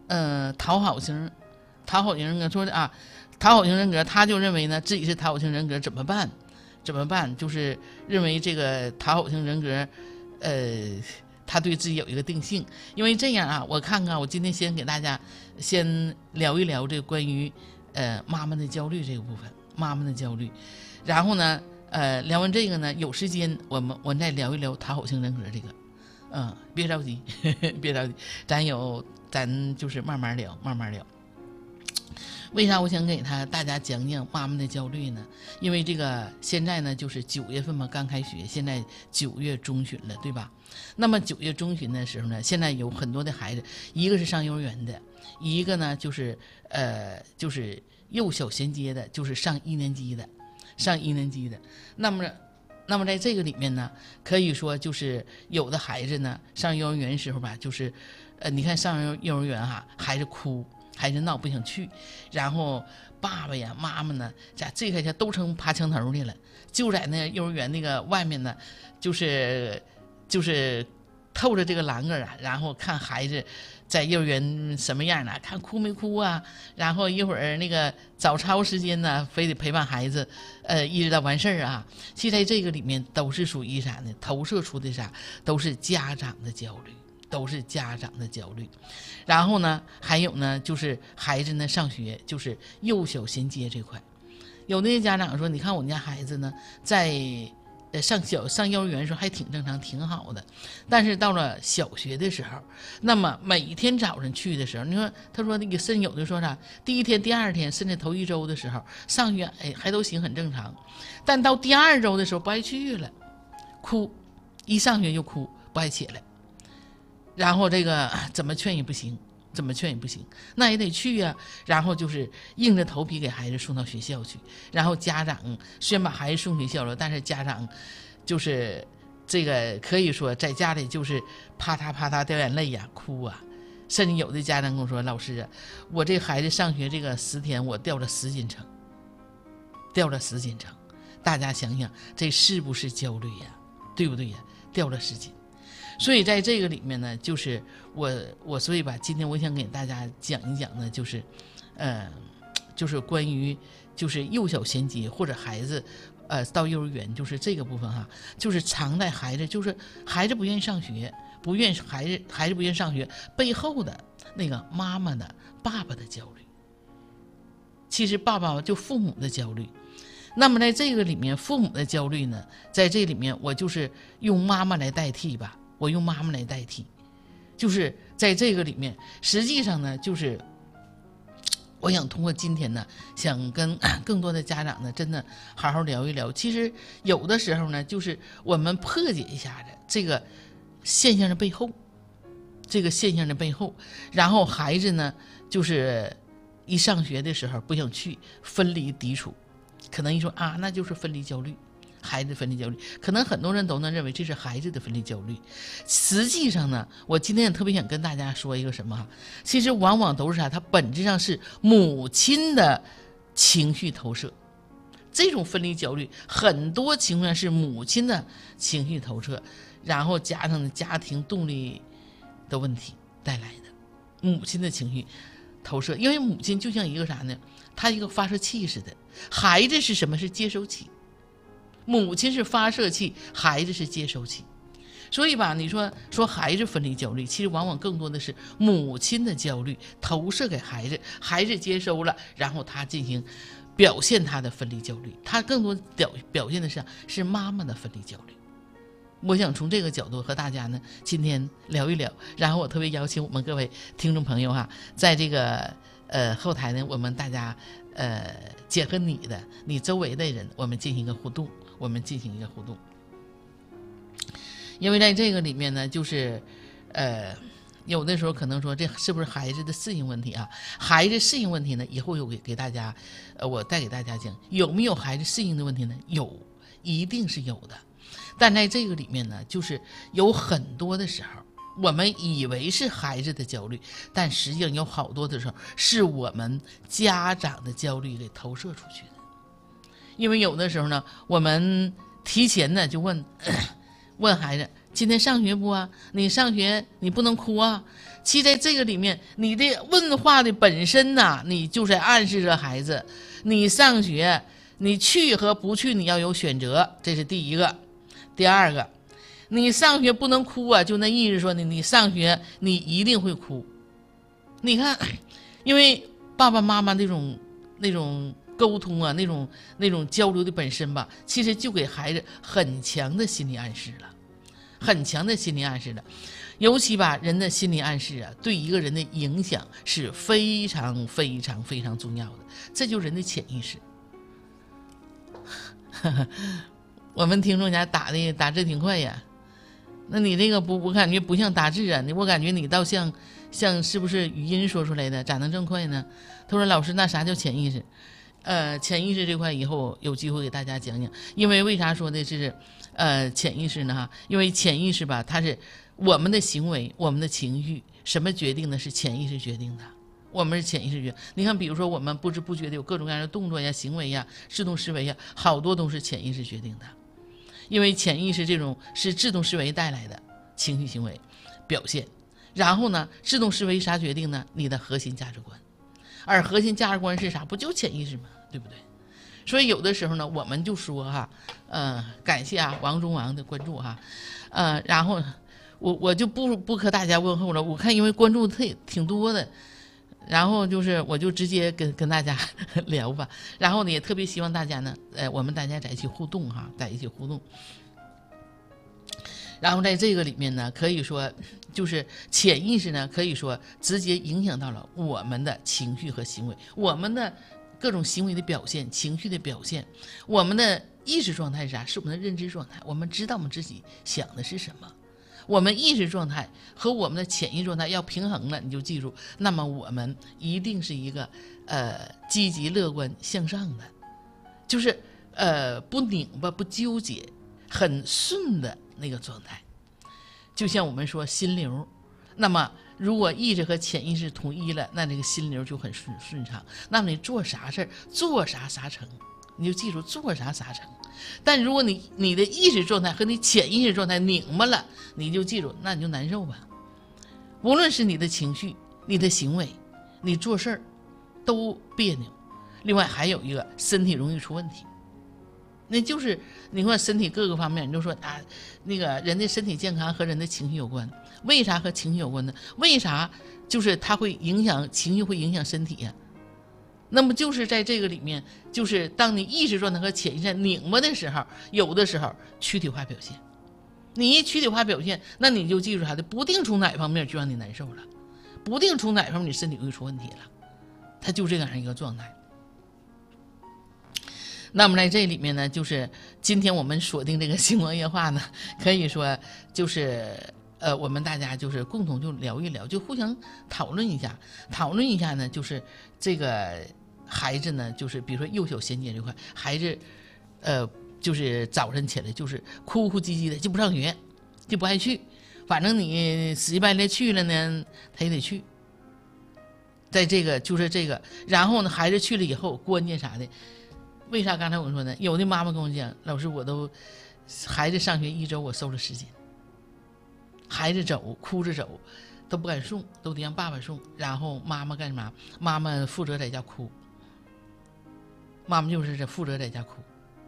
讨好型人格说的啊，讨好型人格，他就认为呢自己是讨好型人格，怎么办？就是认为这个讨好型人格，他对自己有一个定性。因为这样啊，我看看，我今天先给大家先聊一聊这个关于妈妈的焦虑这个部分，妈妈的焦虑。然后呢，聊完这个呢，有时间我再聊一聊讨好型人格这个。别着急，别着急，咱就是慢慢聊。为啥我想给大家讲讲妈妈的焦虑呢？因为这个现在呢就是9月份嘛，刚开学，现在9月中旬了，对吧？那么9月中旬的时候呢，现在有很多的孩子，一个是上幼儿园的，一个呢就是幼小衔接的，就是上一年级的。那么在这个里面呢，可以说就是有的孩子呢上幼儿园时候吧，就是你看上幼儿园孩子哭，孩子闹不想去，然后爸爸呀妈妈呢这开始都成爬墙头去了，就在那幼儿园那个外面呢，就是透着这个栏杆然后看孩子在幼儿园什么样呢？看哭没哭啊？然后一会儿那个早操时间呢，非得陪伴孩子，一直到完事儿啊。其实在这个里面都是属于啥呢？投射出的都是家长的焦虑，然后呢，还有呢，就是孩子呢上学，就是幼小衔接这块，有那些家长说，你看我们家孩子呢，在上幼儿园的时候还挺正常挺好的，但是到了小学的时候，那么每天早上去的时候，你说他说那个甚至有的说啥，第一天第二天甚至头1周的时候上学还都行很正常，但到第2周的时候不爱去了，哭，一上学就哭不爱起来，然后这个怎么劝也不行，那也得去啊。然后就是硬着头皮给孩子送到学校去，然后家长虽然把孩子送学校了，但是家长就是这个可以说在家里就是啪嗒啪嗒掉眼泪呀，哭啊。甚至有的家长跟我说，老师啊，我这孩子上学这个10天我掉了10斤秤，大家想想这是不是焦虑呀？对不对呀？掉了10斤。所以在这个里面呢，就是我所以吧，今天我想给大家讲一讲呢，就是关于就是幼小衔接或者孩子到幼儿园，就是这个部分就是常在孩子就是孩子不愿意上学，孩子不愿意上学背后的那个妈妈的爸爸的焦虑，其实爸爸就父母的焦虑。那么在这个里面，父母的焦虑呢，在这里面我就是用妈妈来代替吧。就是在这个里面，实际上呢，就是我想通过今天呢，想跟更多的家长呢，真的好好聊一聊。其实有的时候呢，就是我们破解一下的这个现象的背后，然后孩子呢，就是一上学的时候不想去，分离抵触，可能一说那就是分离焦虑。孩子分离焦虑，可能很多人都能认为这是孩子的分离焦虑。实际上呢，我今天也特别想跟大家说一个什么其实往往都是它本质上是母亲的情绪投射。这种分离焦虑很多情况是母亲的情绪投射，然后加上家庭动力的问题带来的母亲的情绪投射。因为母亲就像一个啥呢？她一个发射器似的，孩子是什么？是接收器。母亲是发射器，孩子是接收器。所以吧，你说孩子分离焦虑，其实往往更多的是母亲的焦虑投射给孩子，孩子接收了，然后他进行表现他的分离焦虑，他更多表现的是妈妈的分离焦虑。我想从这个角度和大家呢今天聊一聊，然后我特别邀请我们各位听众朋友在这个后台呢，我们大家结合你周围的人，我们进行一个互动。因为在这个里面呢，就是有的时候可能说这是不是孩子的适应问题孩子适应问题呢，以后有给大家我带给大家讲有没有孩子适应的问题呢？有，一定是有的。但在这个里面呢，就是有很多的时候我们以为是孩子的焦虑，但实际上有好多的时候是我们家长的焦虑给投射出去的。因为有的时候呢，我们提前呢就问孩子今天上学不啊？你上学你不能哭啊。其实在这个里面，你的问话的本身呐，你就在暗示着孩子，你上学，你去和不去，你要有选择，这是第一个。第二个，你上学不能哭啊，就那意思说呢，你上学你一定会哭。你看，因为爸爸妈妈那种沟通啊，那种交流的本身吧，其实就给孩子很强的心理暗示了，很强的心理暗示了。尤其吧，人的心理暗示啊，对一个人的影响是非常非常非常重要的，这就是人的潜意识。我们听众家打字挺快呀，那你这个我感觉不像打字啊，我感觉你倒像是不是语音说出来的，咋能这么快呢？他说老师，那啥叫潜意识？潜意识这块以后有机会给大家讲讲，因为为啥说的是潜意识呢？哈，因为潜意识吧，它是我们的行为、我们的情绪，什么决定的？是潜意识决定的。我们是潜意识决定。你看，比如说我们不知不觉的有各种各样的动作呀、行为呀、自动思维呀，好多都是潜意识决定的。因为潜意识这种是自动思维带来的情绪行为表现，然后呢，自动思维啥决定呢？你的核心价值观，而核心价值观是啥？不就潜意识吗？对不对？所以有的时候呢，我们就说哈，感谢啊王中王的关注哈，然后我就不和大家问候了，我看因为关注挺多的，然后就是我就直接跟大家聊吧，然后呢也特别希望大家呢，我们大家在一起互动哈，在一起互动。然后在这个里面呢，可以说就是潜意识呢，可以说直接影响到了我们的情绪和行为，我们的各种行为的表现、情绪的表现，我们的意识状态是啥？是我们的认知状态，我们知道我们自己想的是什么。我们意识状态和我们的潜意识状态要平衡了，你就记住，那么我们一定是一个积极乐观向上的，就是不拧巴不纠结，很顺的那个状态。就像我们说心流，那么如果意识和潜意识统一了，那这个心流就很顺畅。那么你做啥事儿，做啥成，你就记住做啥成。但如果你的意识状态和你潜意识状态拧巴了，你就记住，那你就难受吧。无论是你的情绪、你的行为、你做事儿都别扭。另外还有一个，身体容易出问题。那就是你看身体各个方面，你就说啊，那个人的身体健康和人的情绪有关。为啥和情绪有关呢？为啥就是它会影响情绪，会影响身体呀？那么就是在这个里面，就是当你意识状态和潜意识拧巴的时候，有的时候躯体化表现。你一躯体化表现，那你就记住啥的，不定从哪方面就让你难受了，不定从哪方面你身体会出问题了，它就这样一个状态。那么在这里面呢，就是今天我们锁定这个星光夜话呢，可以说就是我们大家就是共同就聊一聊，就互相讨论一下呢，就是这个孩子呢，就是比如说幼小衔接这块，孩子就是早晨起来就是哭哭唧唧的，就不上学，就不爱去，反正你死乞白赖去了呢，他也得去。在这个就是这个，然后呢，孩子去了以后，关键啥的。为啥刚才我说呢？有的妈妈跟我讲，老师，孩子上学1周我瘦了10斤，孩子走哭着走，都不敢送，都得让爸爸送。然后妈妈干嘛？妈妈负责在家哭，妈妈就是负责在家哭，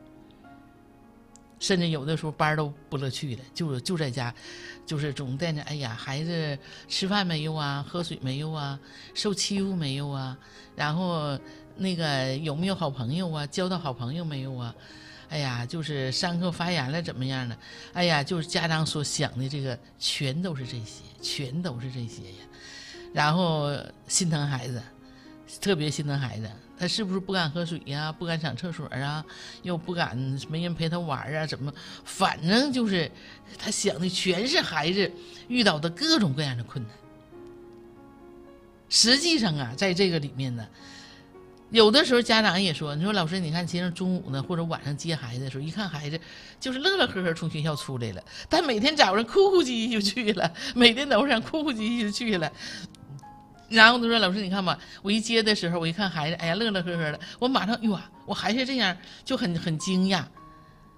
甚至有的时候班都不乐去了，就在家，就是总带着，哎呀，孩子吃饭没有啊？喝水没有啊？受欺负没有啊？然后那个有没有好朋友啊？交到好朋友没有啊？哎呀，就是上课发言了怎么样的？哎呀，就是家长所想的这个全都是这些呀。然后心疼孩子，特别心疼孩子，他是不是不敢喝水呀？不敢上厕所啊？又不敢没人陪他玩啊？怎么？反正就是他想的全是孩子遇到的各种各样的困难。实际上啊，在这个里面呢，有的时候家长也说，你说老师，你看今天中午呢或者晚上接孩子的时候，一看孩子就是乐乐呵呵从学校出来了，但每天早上哭哭唧唧就去了，每天早上哭哭唧唧就去了。然后他说，老师你看吧，我一接的时候，我一看孩子，哎呀乐乐呵呵的，我马上哟，我还是这样，就很惊讶。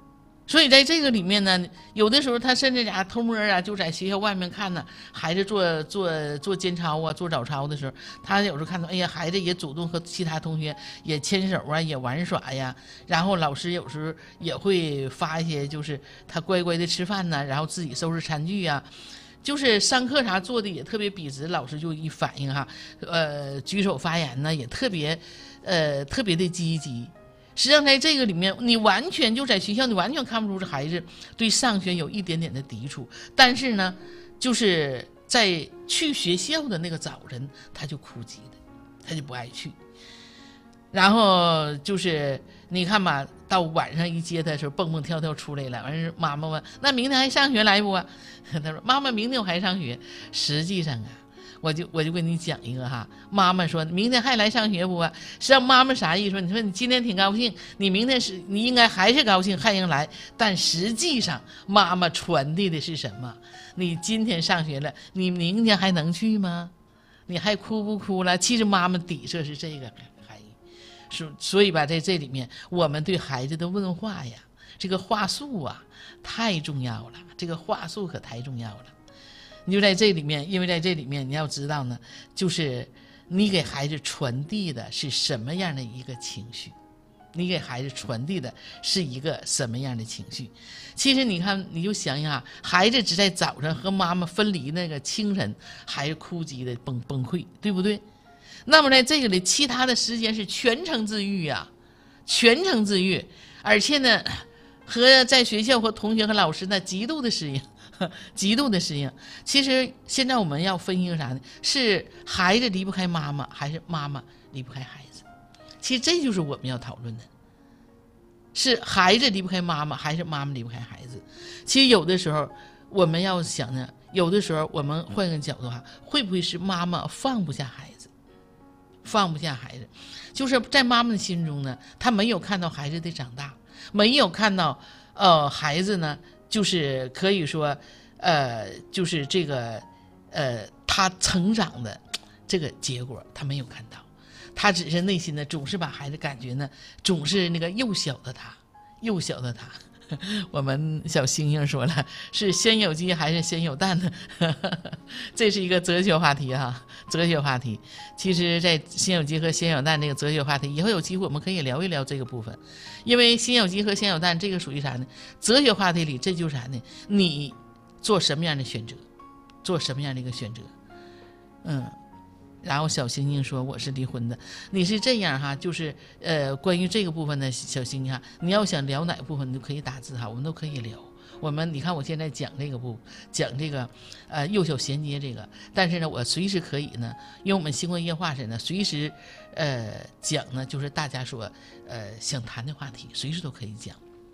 所以在这个里面呢，有的时候他甚至偷摸啊，就在学校外面看呢，孩子做间操啊，做早操的时候，他有时候看到，哎呀，孩子也主动和其他同学也牵手啊，也玩耍呀。然后老师有时候也会发一些，就是他乖乖的吃饭呢，然后自己收拾餐具呀。就是上课啥做的也特别笔直，老师就一反应哈，举手发言呢也特别的积极。实际上在这个里面，你完全就在学校，你完全看不出这孩子对上学有一点点的抵触，但是呢，就是在去学校的那个早晨，他就哭急了，他就不爱去。然后就是你看吧，到晚上一接他的时候，蹦蹦跳跳出来了。完事妈妈问：“那明天还上学来不啊？”他说：“妈妈，明天我还上学。”实际上啊，我就跟你讲一个哈，妈妈说明天还来上学不啊？实际上妈妈啥意思？你说你今天挺高兴，你明天你应该还是高兴，还应来。但实际上妈妈传递的是什么？你今天上学了，你明天还能去吗？你还哭不哭了？其实妈妈底色是这个含义。所以吧，在这里面，我们对孩子的问话呀，这个话术啊，太重要了。这个话术可太重要了。你就在这里面，因为在这里面你要知道呢，就是你给孩子传递的是什么样的一个情绪，你给孩子传递的是一个什么样的情绪。其实你看，你就想想，孩子只在早上和妈妈分离那个清晨，孩子哭急的崩溃，对不对？那么在这个里，其他的时间是全程自愈啊，全程自愈，而且呢，和在学校和同学和老师呢极度的适应。极度的适应。其实现在我们要分析个啥呢？是孩子离不开妈妈，还是妈妈离不开孩子？其实这就是我们要讨论的，是孩子离不开妈妈，还是妈妈离不开孩子？其实有的时候我们要想呢，有的时候我们换个角度哈，会不会是妈妈放不下孩子？放不下孩子，就是在妈妈的心中呢，她没有看到孩子的长大，没有看到孩子呢。就是可以说，就是这个，他成长的这个结果，他没有看到，他只是内心呢，总是把孩子感觉呢，总是那个幼小的他。我们小星星说了，是先有鸡还是先有蛋呢？这是一个哲学话题哈，哲学话题。其实，在先有鸡和先有蛋这个哲学话题，以后有机会我们可以聊一聊这个部分。因为先有鸡和先有蛋这个属于啥呢？哲学话题里，这就是啥呢？你做什么样的选择，做什么样的一个选择？然后小星星说我是离婚的，你是这样哈，就是关于这个部分呢，小星星哈，你要想聊哪个部分，你就可以打字哈，我们都可以聊。你看我现在讲这个幼小衔接这个，但是呢，我随时可以呢，因为我们星光夜话时呢，随时讲呢，就是大家说想谈的话题，随时都可以讲。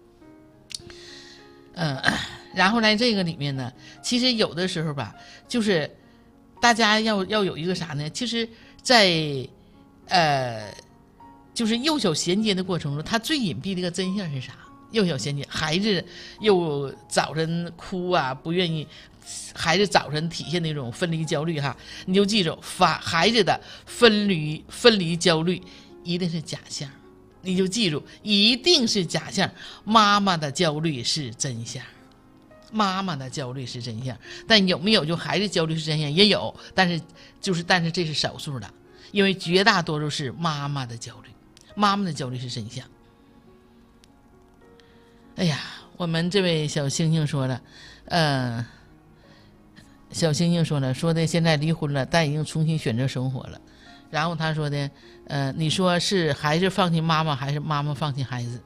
然后来这个里面呢，其实有的时候吧，就是大家要有一个啥呢？其实在就是幼小衔接的过程中，它最隐蔽的一个真相是啥？幼小衔接，孩子又早晨哭啊，不愿意，孩子早晨体现那种分离焦虑哈，你就记住，孩子的分离焦虑一定是假象，你就记住，一定是假象。妈妈的焦虑是真相，妈妈的焦虑是真相，但有没有就孩子焦虑是真相也有，但是这是少数的，因为绝大多数是妈妈的焦虑，妈妈的焦虑是真相。哎呀，我们这位小星星说了，小星星说的现在离婚了，但已经重新选择生活了。然后他说的，你说是孩子放弃妈妈，还是妈妈放弃孩子？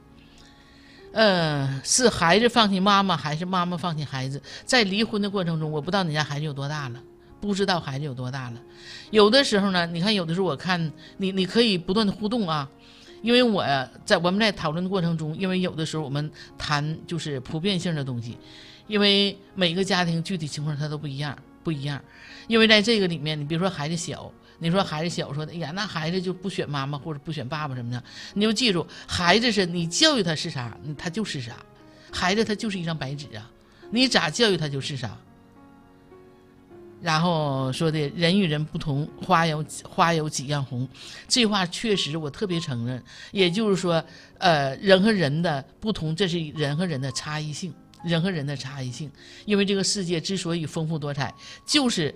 是孩子放弃妈妈，还是妈妈放弃孩子？在离婚的过程中，我不知道你家孩子有多大了，不知道孩子有多大了。有的时候呢，你看有的时候我看你可以不断的互动啊。因为我们在讨论的过程中，因为有的时候我们谈就是普遍性的东西，因为每个家庭具体情况它都不一样。因为在这个里面，你比如说孩子小，你说孩子小说的，哎呀，那孩子就不选妈妈或者不选爸爸什么的，你就记住，孩子是你教育他是啥，他就是啥，孩子他就是一张白纸啊，你咋教育他就是啥。 然后说的人与人不同，花有几样红，这话确实我特别承认。也就是说，人和人的不同，这是人和人的差异性，人和人的差异性。因为这个世界之所以丰富多彩，就是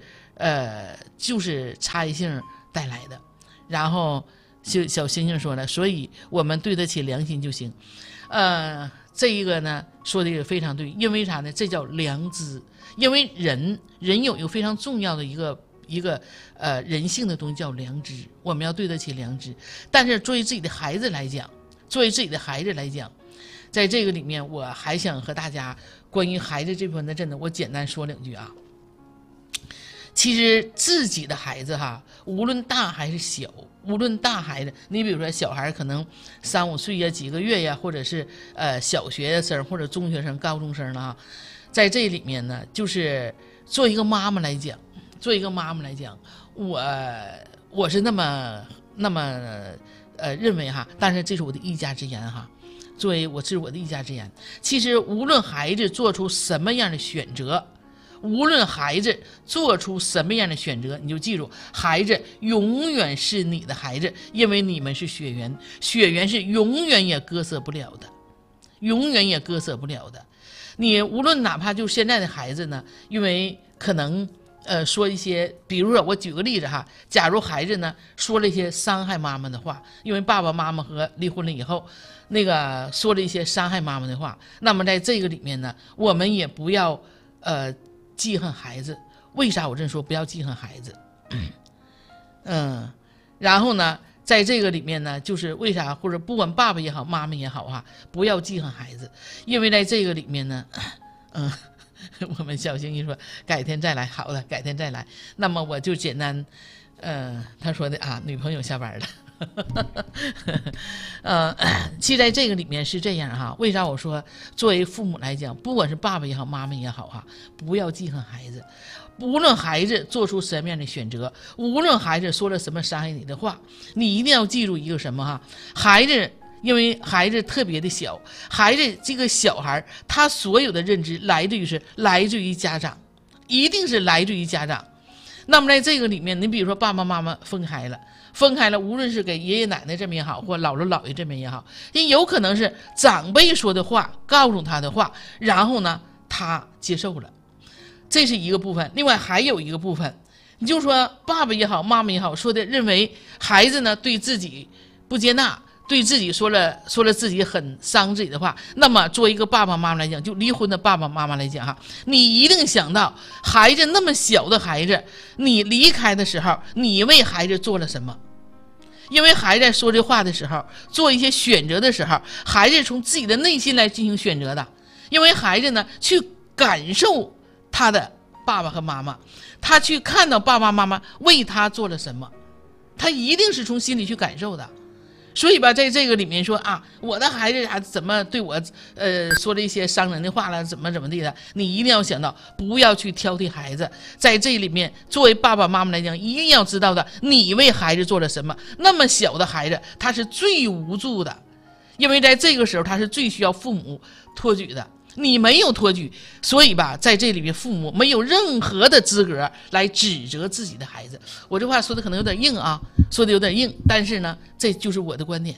差异性带来的。然后小星星说了，所以我们对得起良心就行。这一个呢说的也非常对，因为啥呢？这叫良知。因为人有一个非常重要的一个人性的东西叫良知，我们要对得起良知。但是作为自己的孩子来讲，在这个里面，我还想和大家关于孩子这部分的真的，我简单说两句啊。其实自己的孩子哈，无论大还是小，无论大孩子，你比如说小孩可能3、5岁呀、几个月呀，或者是小学生或者中学生、高中生了哈，在这里面呢，就是做一个妈妈来讲，我是那么认为哈，但是这是我的一家之言哈。这是我的一家之言。其实无论孩子做出什么样的选择，你就记住，孩子永远是你的孩子，因为你们是血缘，血缘是永远也割舍不了的。你无论哪怕就现在的孩子呢，因为可能说一些，比如说我举个例子哈，假如孩子呢说了一些伤害妈妈的话，因为爸爸妈妈和离婚了以后，那个说了一些伤害妈妈的话，那么在这个里面呢，我们也不要记恨孩子。为啥我这么说不要记恨孩子？然后呢，在这个里面呢，就是为啥，或者不管爸爸也好，妈妈也好哈，不要记恨孩子，因为在这个里面呢，我们小星星说改天再来，好的，改天再来。那么我就简单，他说的啊，女朋友下班了。其实在这个里面是这样哈，为啥我说作为父母来讲，不管是爸爸也好，妈妈也好哈，不要记恨孩子。无论孩子做出什么样的选择，无论孩子说了什么伤害你的话，你一定要记住一个什么哈，孩子。因为孩子特别的小，孩子这个小孩他所有的认知来自于家长，一定是来自于家长。那么在这个里面，你比如说爸爸妈妈分开了，无论是给爷爷奶奶这边也好，或姥姥姥爷这边也好，也有可能是长辈说的话，告诉他的话，然后呢他接受了，这是一个部分。另外还有一个部分，你就说爸爸也好，妈妈也好，说的认为孩子呢对自己不接纳，对自己说了自己很伤自己的话，那么作为一个爸爸妈妈来讲，就离婚的爸爸妈妈来讲哈，你一定想到孩子那么小的孩子，你离开的时候，你为孩子做了什么？因为孩子在说这话的时候，做一些选择的时候，孩子从自己的内心来进行选择的。因为孩子呢，去感受他的爸爸和妈妈，他去看到爸爸妈妈为他做了什么，他一定是从心里去感受的。所以吧，在这个里面说啊，我的孩子怎么对我说了一些伤人的话了，怎么地的，你一定要想到，不要去挑剔孩子。在这里面，作为爸爸妈妈来讲，一定要知道的，你为孩子做了什么。那么小的孩子，他是最无助的，因为在这个时候，他是最需要父母托举的。你没有托举，所以吧，在这里面父母没有任何的资格来指责自己的孩子。我这话说的可能有点硬啊，但是呢，这就是我的观点，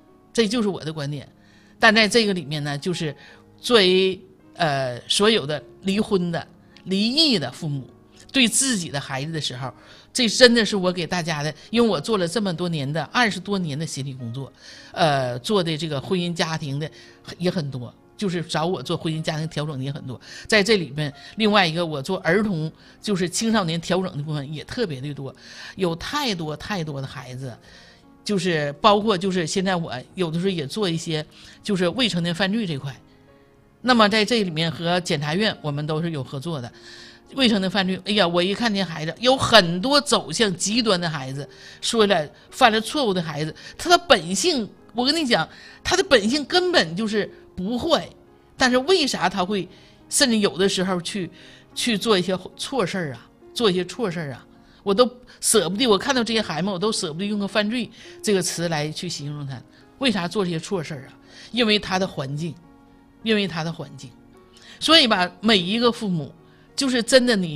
但在这个里面呢，就是作为所有的离婚的、离异的父母对自己的孩子的时候，这真的是我给大家的，因为我做了这么多年的20多年的心理工作，做的这个婚姻家庭的也很多。就是找我做婚姻家庭调整的也很多，在这里面，另外一个我做儿童就是青少年调整的部分也特别的多，有太多的孩子，就是包括就是现在我有的时候也做一些就是未成年犯罪这块，那么在这里面和检察院我们都是有合作的。未成年犯罪，哎呀，我一看见孩子有很多走向极端的孩子，说了犯了错误的孩子，他的本性，我跟你讲，他的本性根本就是不会，但是为啥他会甚至有的时候去做一些错事啊，我都舍不得，我看到这些孩子我都舍不得用个犯罪这个词来去形容他。为啥做这些错事啊？因为他的环境，所以吧，每一个父母就是真的，你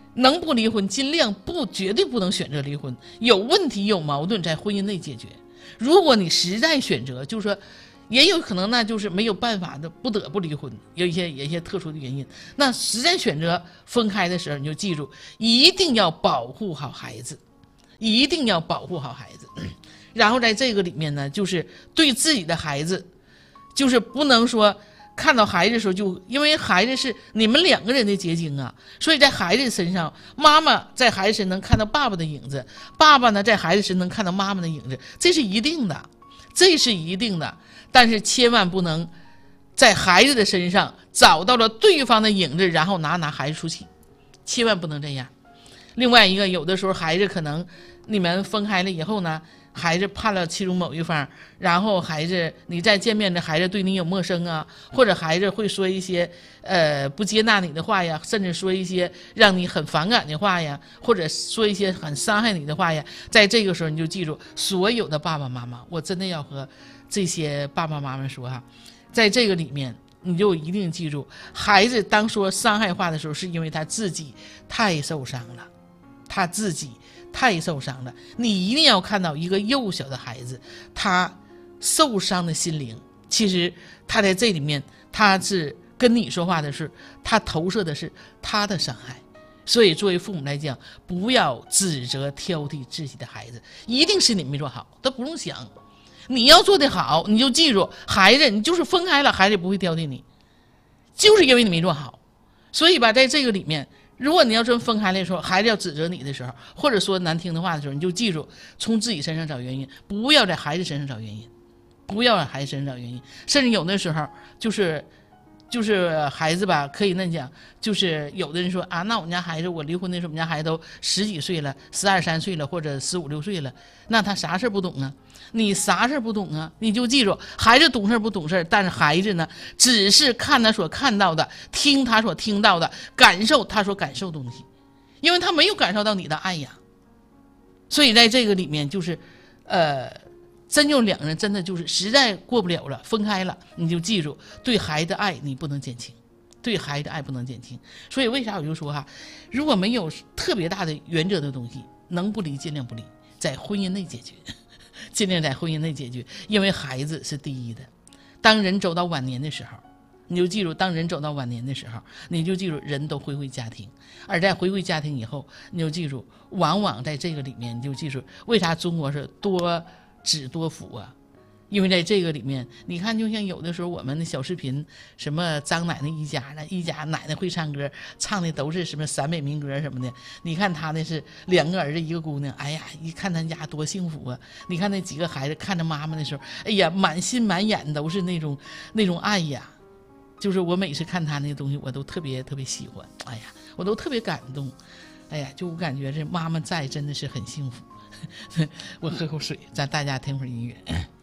能不离婚尽量不，绝对不能选择离婚。有问题有矛盾在婚姻内解决。如果你实在选择，就是说也有可能那就是没有办法的，不得不离婚，有一些特殊的原因，那实在选择分开的时候，你就记住一定要保护好孩子，一定要保护好孩子。然后在这个里面呢，就是对自己的孩子，就是不能说看到孩子的时候就，因为孩子是你们两个人的结晶啊，所以在孩子身上，妈妈在孩子身能看到爸爸的影子，爸爸呢在孩子身能看到妈妈的影子，这是一定的，这是一定的。但是千万不能在孩子的身上找到了对方的影子，然后拿孩子出气，千万不能这样。另外一个，有的时候孩子可能你们分开了以后呢，孩子判了其中某一方，然后孩子你再见面的孩子对你有陌生啊，或者孩子会说一些不接纳你的话呀，甚至说一些让你很反感的话呀，或者说一些很伤害你的话呀，在这个时候你就记住，所有的爸爸妈妈，我真的要和这些爸爸妈妈说哈，在这个里面你就一定记住，孩子当说伤害话的时候，是因为他自己太受伤了，他自己太受伤了。你一定要看到一个幼小的孩子，他受伤的心灵，其实他在这里面，他是跟你说话的是，他投射的是他的伤害。所以作为父母来讲，不要指责挑剔自己的孩子，一定是你没做好，都不用想。你要做得好，你就记住，孩子你就是分开了，孩子不会挑剔你，就是因为你没做好。所以吧，在这个里面，如果你要真分开来说，孩子要指责你的时候，或者说难听的话的时候，你就记住从自己身上找原因，不要在孩子身上找原因，不要在孩子身上找原因。甚至有的时候就是孩子吧，可以那讲，就是有的人说啊，那我们家孩子，我离婚的时候，我们家孩子都10几岁了，12、13岁了，或者15、16岁了，那他啥事不懂啊？你啥事不懂啊？你就记住，孩子懂事不懂事，但是孩子呢，只是看他所看到的，听他所听到的，感受他所感受的东西，因为他没有感受到你的爱呀。所以在这个里面，就是真有两个人真的就是实在过不了了，分开了，你就记住，对孩子的爱你不能减轻，对孩子的爱不能减轻。所以为啥我就说哈，如果没有特别大的原则的东西，能不离尽量不离，在婚姻内解决，尽量在婚姻内解决，因为孩子是第一的。当人走到晚年的时候，你就记住，当人走到晚年的时候，你就记住人都回归家庭，而在回归家庭以后，你就记住，往往在这个里面，你就记住为啥中国是多子多福啊？因为在这个里面，你看，就像有的时候我们的小视频，什么张奶奶一家呢，一家奶奶会唱歌，唱的都是什么陕北民歌什么的。你看他那是2个儿子1个姑娘，哎呀，一看他家多幸福啊！你看那几个孩子看着妈妈的时候，哎呀，满心满眼都是那种爱呀。就是我每次看他那个东西，我都特别特别喜欢，哎呀，我都特别感动，哎呀，就我感觉这妈妈在真的是很幸福。我喝口水，咱大家听会儿音乐。